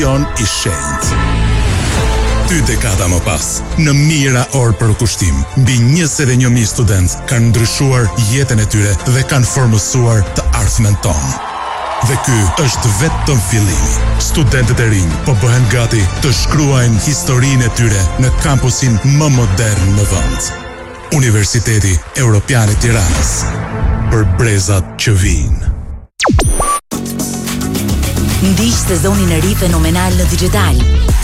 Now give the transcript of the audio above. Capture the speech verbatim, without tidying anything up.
i shenjtë. Dy dekada më pas, në mijëra orë për kushtim, mbi njëzet e një mijë studentë kanë ndryshuar jetën e tyre dhe kanë formësuar të ardhmen tonë. Dhe ky është vetëm fillimi. Studentët e rinj po bëhen gati të shkruajnë historinë e tyre në kampusin më modern në vend. Universiteti Evropian i Tiranës. Për brezat që vijnë. Ndiq sezonin e ri fenomenal në digital.